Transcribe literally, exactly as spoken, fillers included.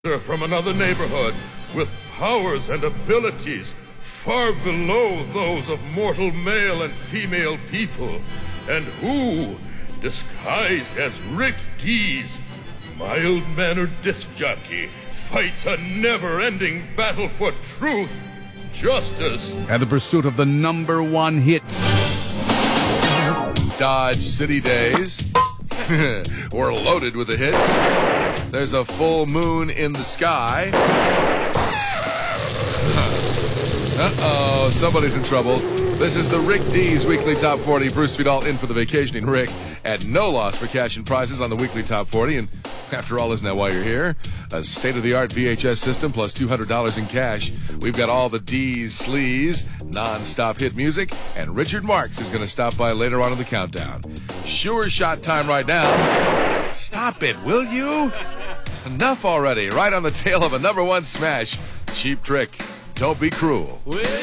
from another neighborhood with powers and abilities far below those of mortal male and female people, and who, disguised as Rick Dees, mild-mannered disc jockey, fights a never-ending battle for truth, justice, and the pursuit of the number one hit. Dodge City Days. We're loaded with the hits. There's a full moon in the sky. Uh-oh, somebody's in trouble. This is the Rick Dees Weekly Top forty. Bruce Vidal in for the vacationing Rick at no loss for cash and prizes on the Weekly Top forty. And after all, isn't that why you're here? A state-of-the-art V H S system plus two hundred dollars in cash. We've got all the Dees sleaze, non-stop hit music, and Richard Marx is going to stop by later on in the countdown. Sure shot time right now. Stop it, will you? Enough already. Right on the tail of a number one smash. Cheap Trick. Don't be cruel.